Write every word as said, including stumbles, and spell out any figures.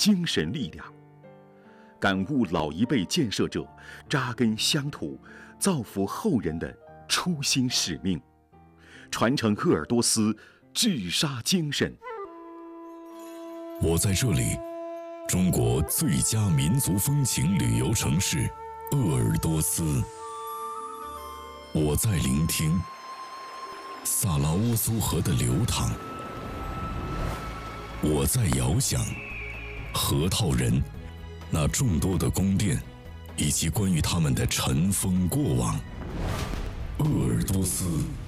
精神力量，感悟老一辈建设者扎根乡土、造福后人的初心使命，传承鄂尔多斯治沙精神。 我在这里，中国最佳民族风情旅游城市鄂尔多斯。我在聆听萨拉乌苏河的流淌。我在遥想河套人那众多的宫殿，以及关于他们的尘封过往。鄂尔多斯